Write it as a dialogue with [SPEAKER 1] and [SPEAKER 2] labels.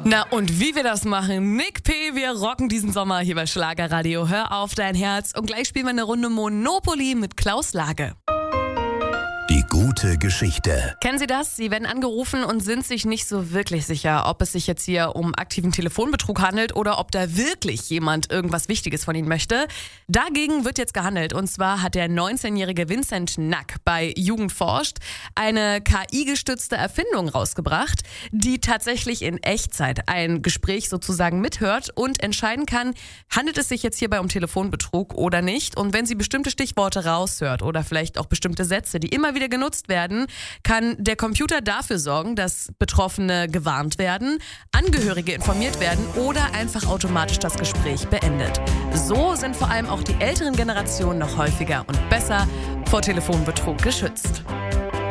[SPEAKER 1] Na und wie wir das machen? Nick P., wir rocken diesen Sommer hier bei Schlagerradio. Hör auf dein Herz und gleich spielen wir eine Runde Monopoly mit Klaus Lage.
[SPEAKER 2] Die gute Geschichte.
[SPEAKER 1] Kennen Sie das? Sie werden angerufen und sind sich nicht so wirklich sicher, ob es sich jetzt hier um aktiven Telefonbetrug handelt oder ob da wirklich jemand irgendwas Wichtiges von Ihnen möchte. Dagegen wird jetzt gehandelt. Und zwar hat der 19-jährige Vincent Nack bei Jugend forscht eine KI-gestützte Erfindung rausgebracht, die tatsächlich in Echtzeit ein Gespräch sozusagen mithört und entscheiden kann, handelt es sich jetzt hierbei um Telefonbetrug oder nicht. Und wenn sie bestimmte Stichworte raushört oder vielleicht auch bestimmte Sätze, die immer wieder genutzt werden, kann der Computer dafür sorgen, dass Betroffene gewarnt werden, Angehörige informiert werden oder einfach automatisch das Gespräch beendet. So sind vor allem auch die älteren Generationen noch häufiger und besser vor Telefonbetrug geschützt.